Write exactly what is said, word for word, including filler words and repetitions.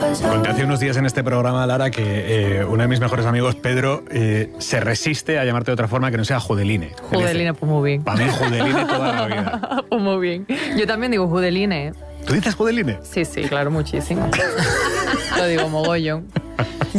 Conté hace unos días en este programa, Lara, que eh, uno de mis mejores amigos, Pedro, eh, se resiste a llamarte de otra forma que no sea Judeline. Judeline, pues muy bien. Para mí, Judeline toda la vida. Pues muy bien. Yo también digo Judeline. ¿Tú dices Judeline? Sí, sí, claro, muchísimo. Lo digo mogollón.